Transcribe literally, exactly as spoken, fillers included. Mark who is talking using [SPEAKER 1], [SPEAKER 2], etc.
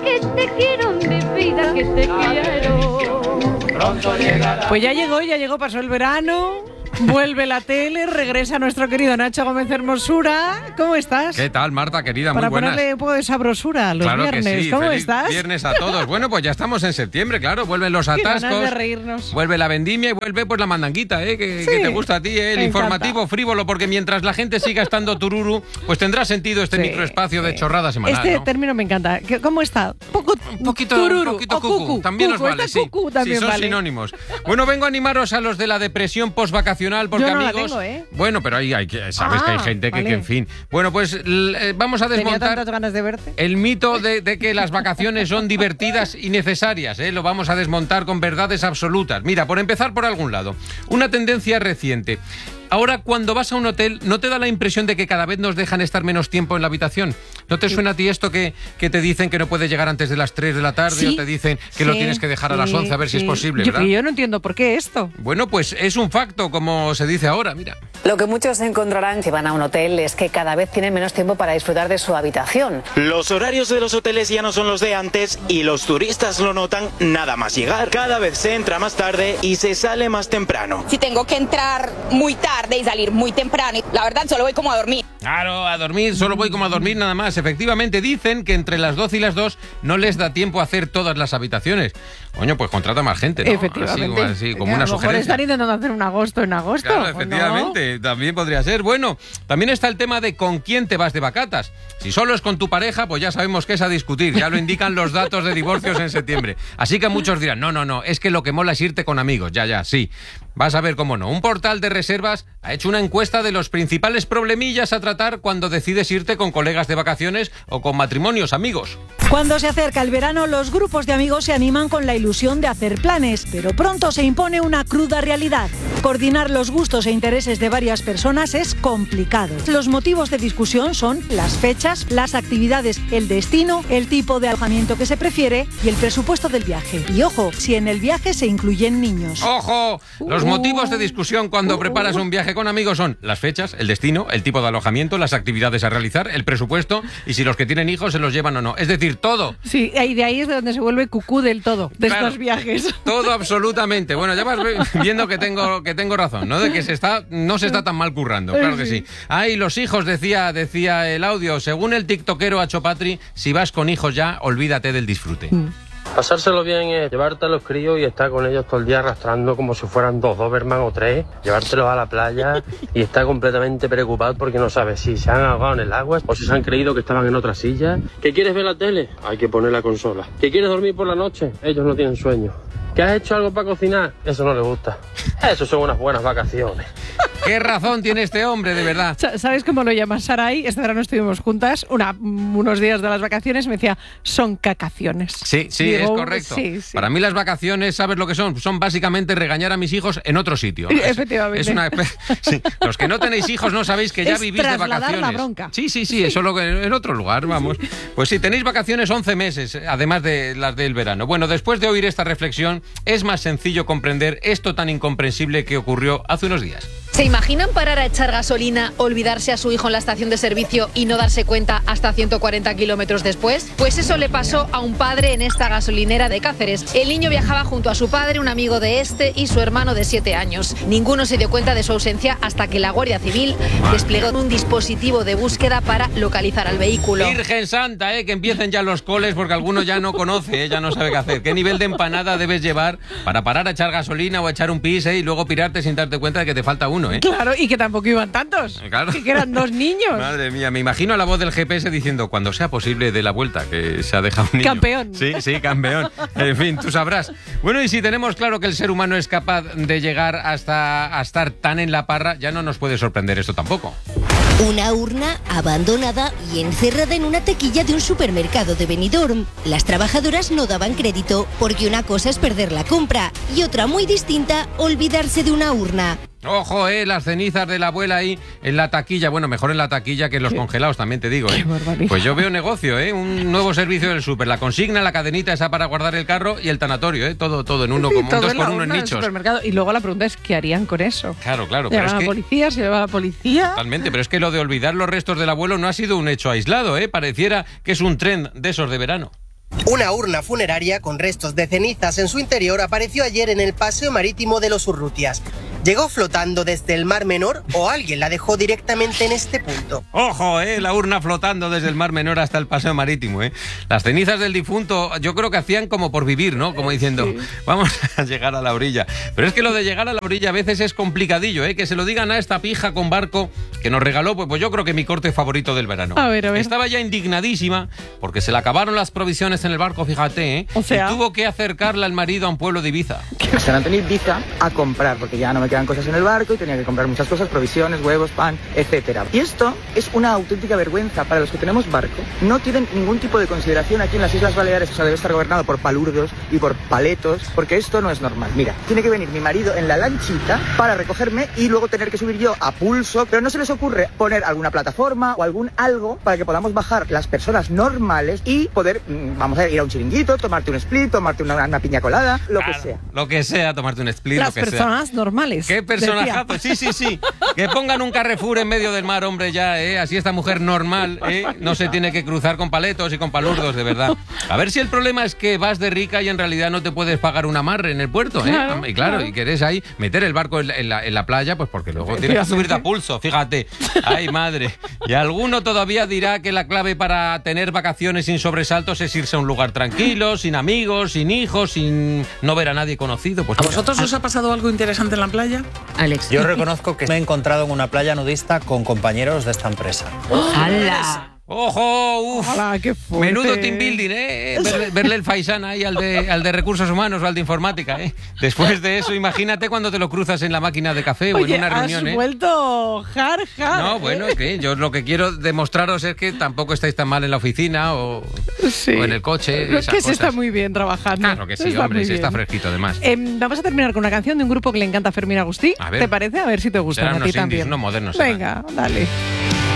[SPEAKER 1] que te quiero, mi vida, que te quiero.
[SPEAKER 2] Pronto llegará.
[SPEAKER 3] Pues ya llegó, ya llegó, pasó el verano. Vuelve la tele, regresa nuestro querido Nacho Gómez Hermosura. ¿Cómo estás?
[SPEAKER 4] ¿Qué tal, Marta, querida?
[SPEAKER 3] Para
[SPEAKER 4] Muy buenas.
[SPEAKER 3] ponerle un poco de sabrosura a los
[SPEAKER 4] claro
[SPEAKER 3] viernes.
[SPEAKER 4] Que sí.
[SPEAKER 3] ¿Cómo
[SPEAKER 4] Feliz
[SPEAKER 3] estás?
[SPEAKER 4] Viernes a todos. Bueno, pues ya estamos en septiembre, claro. Vuelven los
[SPEAKER 3] Qué ganas
[SPEAKER 4] atascos.
[SPEAKER 3] de reírnos.
[SPEAKER 4] Vuelve la vendimia y vuelve pues la mandanguita, ¿eh? Que,
[SPEAKER 3] Sí,
[SPEAKER 4] que te gusta a ti, ¿eh? El
[SPEAKER 3] me
[SPEAKER 4] informativo
[SPEAKER 3] encanta.
[SPEAKER 4] frívolo, porque mientras la gente siga estando tururu, pues tendrá sentido este
[SPEAKER 3] Sí,
[SPEAKER 4] microespacio
[SPEAKER 3] sí.
[SPEAKER 4] de chorrada semanal,
[SPEAKER 3] Este
[SPEAKER 4] ¿no?
[SPEAKER 3] término me encanta. ¿Qué- ¿Cómo está? Poco,
[SPEAKER 4] Un poquito,
[SPEAKER 3] tururu,
[SPEAKER 4] un poquito
[SPEAKER 3] o
[SPEAKER 4] cucu.
[SPEAKER 3] cucu.
[SPEAKER 4] También
[SPEAKER 3] Cucu,
[SPEAKER 4] nos vale,
[SPEAKER 3] este
[SPEAKER 4] sí.
[SPEAKER 3] cucu también
[SPEAKER 4] sí, son
[SPEAKER 3] vale.
[SPEAKER 4] sinónimos. Bueno, vengo a animaros a los de la depresión postvacacional, porque
[SPEAKER 3] Yo no la
[SPEAKER 4] amigos...
[SPEAKER 3] tengo, ¿eh?
[SPEAKER 4] Bueno, pero ahí hay que, sabes
[SPEAKER 3] Ah,
[SPEAKER 4] que hay gente que,
[SPEAKER 3] vale.
[SPEAKER 4] que, en fin... Bueno, pues l- eh, vamos a
[SPEAKER 3] Tenía
[SPEAKER 4] desmontar...
[SPEAKER 3] tantas ganas de verte.
[SPEAKER 4] El mito de, de que las vacaciones son divertidas y necesarias, ¿eh? Lo vamos a desmontar con verdades absolutas. Mira, por empezar por algún lado, una tendencia reciente. Ahora, cuando vas a un hotel, ¿no te da la impresión de que cada vez nos dejan estar menos tiempo en la habitación? ¿No te suena a ti esto que, que te dicen que no puedes llegar antes de las tres de la tarde
[SPEAKER 3] Sí,
[SPEAKER 4] o te dicen que
[SPEAKER 3] sí,
[SPEAKER 4] lo tienes que dejar a las
[SPEAKER 3] sí,
[SPEAKER 4] once a ver si es
[SPEAKER 3] sí.
[SPEAKER 4] posible,
[SPEAKER 3] Yo,
[SPEAKER 4] ¿verdad?
[SPEAKER 3] yo no entiendo por qué esto.
[SPEAKER 4] Bueno, pues es un facto, como se dice ahora, mira.
[SPEAKER 5] Lo que muchos encontrarán si van a un hotel es que cada vez tienen menos tiempo para disfrutar de su habitación.
[SPEAKER 6] Los horarios de los hoteles ya no son los de antes y los turistas lo notan nada más llegar. Cada vez se entra más tarde y se sale más temprano.
[SPEAKER 7] Si tengo que entrar muy tarde y salir muy temprano, la verdad solo voy como a dormir.
[SPEAKER 4] Claro, a dormir, solo voy como a dormir nada más. Efectivamente, dicen que entre las doce y las dos no les da tiempo a hacer todas las habitaciones. Coño, pues contrata más gente, ¿no?
[SPEAKER 3] Efectivamente.
[SPEAKER 4] Así, así, como
[SPEAKER 3] a
[SPEAKER 4] una
[SPEAKER 3] lo mejor
[SPEAKER 4] sugerencia.
[SPEAKER 3] están intentando hacer un agosto en agosto.
[SPEAKER 4] Claro,
[SPEAKER 3] ¿o
[SPEAKER 4] efectivamente, también podría ser. Bueno, también está el tema de con quién te vas de vacatas. Si solo es con tu pareja, pues ya sabemos que es a discutir. Ya lo indican los datos de divorcios en septiembre. Así que muchos dirán, no, no, no, es que lo que mola es irte con amigos. Ya, ya, sí. Vas a ver cómo no. Un portal de reservas ha hecho una encuesta de los principales problemillas a tratar cuando decides irte con colegas de vacaciones o con matrimonios, amigos.
[SPEAKER 8] Cuando se acerca el verano, los grupos de amigos se animan con la ilusión de hacer planes, pero pronto se impone una cruda realidad. Coordinar los gustos e intereses de varias personas es complicado. Los motivos de discusión son las fechas, las actividades, el destino, el tipo de alojamiento que se prefiere y el presupuesto del viaje. Y ojo, si en el viaje se incluyen niños.
[SPEAKER 4] ¡Ojo! Los motivos de discusión cuando preparas un viaje con amigos son las fechas, el destino, el tipo de alojamiento, las actividades a realizar, el presupuesto y si los que tienen hijos se los llevan o no. Es decir, todo.
[SPEAKER 3] Sí, y de ahí es de donde se vuelve cucú del todo, de
[SPEAKER 4] Claro.
[SPEAKER 3] estos viajes.
[SPEAKER 4] Todo absolutamente. Bueno, ya vas viendo que tengo que tengo razón, ¿no? De que se está no se está tan mal currando, claro que sí. Ay, los hijos, decía decía el audio, según el tiktokero Achopatri, si vas con hijos ya, olvídate del disfrute.
[SPEAKER 9] Pasárselo bien es llevarte a los críos y estar con ellos todo el día arrastrando como si fueran dos Doberman o tres, llevártelos a la playa y estar completamente preocupado porque no sabes si se han ahogado en el agua o si se han creído que estaban en otra silla. ¿Qué quieres ver la tele? Hay que poner la consola. ¿Qué quieres dormir por la noche? Ellos no tienen sueño. ¿Que has hecho algo para cocinar? Eso no les gusta. Eso son unas buenas vacaciones.
[SPEAKER 4] ¿Qué razón tiene este hombre, de verdad?
[SPEAKER 3] Sa- ¿Sabes cómo lo llama Sarai? Este verano estuvimos juntas una, unos días de las vacaciones y me decía, son cacaciones.
[SPEAKER 4] Sí, sí,
[SPEAKER 3] Digo,
[SPEAKER 4] es correcto.
[SPEAKER 3] sí, sí.
[SPEAKER 4] Para mí las vacaciones, ¿sabes lo que son? Son básicamente regañar a mis hijos en otro sitio. Es-
[SPEAKER 3] Efectivamente.
[SPEAKER 4] Es una espe- sí. Los que no tenéis hijos no sabéis que ya
[SPEAKER 3] Es
[SPEAKER 4] vivís de
[SPEAKER 3] trasladar la
[SPEAKER 4] vacaciones.
[SPEAKER 3] bronca.
[SPEAKER 4] Sí, sí, sí, eso lo que en otro lugar, vamos. Pues sí, tenéis vacaciones once meses, además de las del verano. Bueno, después de oír esta reflexión, es más sencillo comprender esto tan incomprensible que ocurrió hace unos días.
[SPEAKER 10] ¿Se imaginan parar a echar gasolina, olvidarse a su hijo en la estación de servicio y no darse cuenta hasta ciento cuarenta kilómetros después? Pues eso le pasó a un padre en esta gasolinera de Cáceres. El niño viajaba junto a su padre, un amigo de este y su hermano de siete años. Ninguno se dio cuenta de su ausencia hasta que la Guardia Civil desplegó un dispositivo de búsqueda para localizar al vehículo.
[SPEAKER 4] Virgen Santa, ¿eh? Que empiecen ya los coles porque alguno ya no conoce, ¿eh? Ya no sabe qué hacer. ¿Qué nivel de empanada debes llevar para parar a echar gasolina o a echar un pis, ¿eh? Y luego pirarte sin darte cuenta de que te falta uno, ¿eh?
[SPEAKER 3] Claro, y que tampoco iban tantos.
[SPEAKER 4] Claro.
[SPEAKER 3] Que eran dos niños.
[SPEAKER 4] Madre mía, me imagino la voz del G P S diciendo cuando sea posible de la vuelta, que se ha dejado un niño.
[SPEAKER 3] Campeón.
[SPEAKER 4] Sí, sí, campeón. En fin, tú sabrás. Bueno, y si tenemos claro que el ser humano es capaz de llegar hasta a estar tan en la parra, ya no nos puede sorprender esto tampoco.
[SPEAKER 11] Una urna abandonada y encerrada en una taquilla de un supermercado de Benidorm. Las trabajadoras no daban crédito porque una cosa es perder la compra y otra muy distinta, olvidarse de una urna.
[SPEAKER 4] Ojo, eh, las cenizas de la abuela ahí en la taquilla. Bueno, mejor en la taquilla que en los congelados, también te digo, eh. Pues yo veo negocio, eh. Un nuevo servicio del súper. La consigna, la cadenita esa para guardar el carro y el tanatorio, eh. Todo, todo en uno, como un
[SPEAKER 3] Todo
[SPEAKER 4] dos
[SPEAKER 3] en la
[SPEAKER 4] por uno en
[SPEAKER 3] urna del
[SPEAKER 4] nichos.
[SPEAKER 3] supermercado. Y luego la pregunta es, ¿qué harían con eso?
[SPEAKER 4] Claro, claro. Pero es
[SPEAKER 3] ¿Llevaban a
[SPEAKER 4] que...
[SPEAKER 3] la policía? ¿Se llevaba a la policía?
[SPEAKER 4] Totalmente, pero es que lo de olvidar los restos del abuelo no ha sido un hecho aislado, ¿eh? Pareciera que es un tren de esos de verano.
[SPEAKER 2] Una urna funeraria con restos de cenizas en su interior apareció ayer en el paseo marítimo de los Urrutias. ¿Llegó flotando desde el Mar Menor o alguien la dejó directamente en este punto?
[SPEAKER 4] Ojo, eh, la urna flotando desde el Mar Menor hasta el paseo marítimo, eh. Las cenizas del difunto yo creo que hacían como por vivir, ¿no? Como diciendo, sí, vamos a llegar a la orilla. Pero es que lo de llegar a la orilla a veces es complicadillo, eh. Que se lo digan a esta pija con barco que nos regaló, pues, pues yo creo que mi corte favorito del verano.
[SPEAKER 3] A ver, a ver.
[SPEAKER 4] Estaba ya indignadísima porque se le acabaron las provisiones en el barco, fíjate, eh.
[SPEAKER 3] O sea,
[SPEAKER 4] y tuvo que acercarla al marido a un pueblo de Ibiza.
[SPEAKER 12] Se han tenido Ibiza a comprar porque ya no me quedan cosas en el barco y tenía que comprar muchas cosas, provisiones, huevos, pan, etcétera. Y esto es una auténtica vergüenza para los que tenemos barco. No tienen ningún tipo de consideración aquí en las Islas Baleares, o sea, debe estar gobernado por palurdos y por paletos, porque esto no es normal. Mira, tiene que venir mi marido en la lanchita para recogerme y luego tener que subir yo a pulso, pero no se les ocurre poner alguna plataforma o algún algo para que podamos bajar las personas normales y poder, vamos a ir a un chiringuito, tomarte un split, tomarte una, una piña colada, lo
[SPEAKER 4] claro,
[SPEAKER 12] que sea.
[SPEAKER 4] Lo que sea, tomarte un split,
[SPEAKER 3] las
[SPEAKER 4] lo que sea.
[SPEAKER 3] Las personas normales.
[SPEAKER 4] ¿Qué personajazo? Sí, sí, sí. Que pongan un Carrefour en medio del mar, hombre, ya, ¿eh? Así esta mujer normal, ¿eh? No se tiene que cruzar con paletos y con palurdos, de verdad. A ver si el problema es que vas de rica y en realidad no te puedes pagar un amarre en el puerto, ¿eh? Claro, y claro, claro, y querés ahí meter el barco en la, en la, en la playa, pues porque luego tienes que subirte a pulso, fíjate. Ay, madre. Y alguno todavía dirá que la clave para tener vacaciones sin sobresaltos es irse a un lugar tranquilo, sin amigos, sin hijos, sin no ver a nadie conocido. Pues
[SPEAKER 13] ¿A
[SPEAKER 4] mira.
[SPEAKER 13] vosotros os ha pasado algo interesante en la playa?
[SPEAKER 14] Alex. Yo reconozco que me he encontrado en una playa nudista con compañeros de esta empresa.
[SPEAKER 13] ¡Hala!
[SPEAKER 4] ¡Ojo! ¡Uf!
[SPEAKER 3] Hola, qué fuerte.
[SPEAKER 4] Menudo team building, ¿eh? Verle, verle el faisán ahí al de, al de recursos humanos o al de informática, ¿eh? Después de eso, imagínate cuando te lo cruzas en la máquina de café.
[SPEAKER 3] Oye,
[SPEAKER 4] o en una reunión,
[SPEAKER 3] has
[SPEAKER 4] ¿eh?
[SPEAKER 3] vuelto jar, jar.
[SPEAKER 4] No, bueno, que yo lo que quiero demostraros es que tampoco estáis tan mal en la oficina o,
[SPEAKER 3] sí,
[SPEAKER 4] o en el coche.
[SPEAKER 3] Lo
[SPEAKER 4] esas
[SPEAKER 3] que
[SPEAKER 4] cosas.
[SPEAKER 3] se está muy bien trabajando.
[SPEAKER 4] Claro que sí,
[SPEAKER 3] está
[SPEAKER 4] hombre, sí está fresquito además.
[SPEAKER 3] Eh, vamos a terminar con una canción de un grupo que le encanta a Fermín Agustí.
[SPEAKER 4] A ver.
[SPEAKER 3] ¿Te parece? A ver si te gusta.
[SPEAKER 4] Serán
[SPEAKER 3] a ti
[SPEAKER 4] unos
[SPEAKER 3] también.
[SPEAKER 4] indies, unos modernos.
[SPEAKER 3] Venga,
[SPEAKER 4] serán.
[SPEAKER 3] dale.